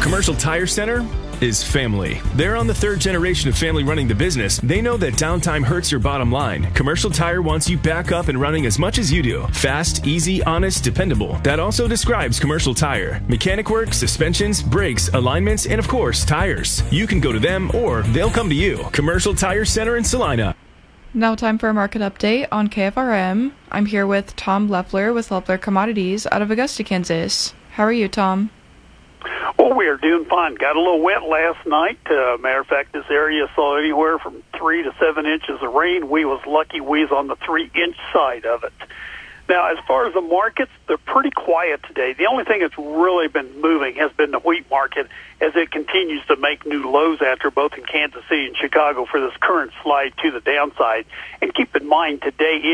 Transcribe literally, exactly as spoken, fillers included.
Commercial Tire Center is family. They're on the third generation of family running the business. They know that downtime hurts your bottom line. Commercial Tire wants you back up and running as much as you do. Fast, easy, honest, dependable. That also describes Commercial Tire. Mechanic work, suspensions, brakes, alignments, and of course, tires. You can go to them or they'll come to you. Commercial Tire Center in Salina. Now time for a market update on K F R M. I'm here with Tom Leffler with Leffler Commodities out of Augusta, Kansas. How are you, Tom? Well, we are doing fine. Got a little wet last night. Uh, matter of fact, this area saw anywhere from three to seven inches of rain. We was lucky we was on the three-inch side of it. Now, as far as the markets, they're pretty quiet today. The only thing that's really been moving has been the wheat market as it continues to make new lows after both in Kansas City and Chicago for this current slide to the downside. And keep in mind, today